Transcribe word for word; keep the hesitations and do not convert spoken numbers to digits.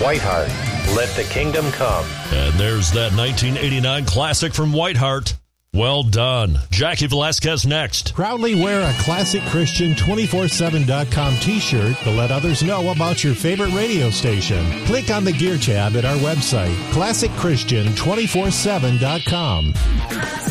Whiteheart, Let the Kingdom Come. And there's that nineteen eighty-nine classic from Whiteheart. Well done. Jackie Velasquez next. Proudly wear a Classic Christian two four seven dot com t-shirt to let others know about your favorite radio station. Click on the Gear tab at our website, classic christian two four seven dot com.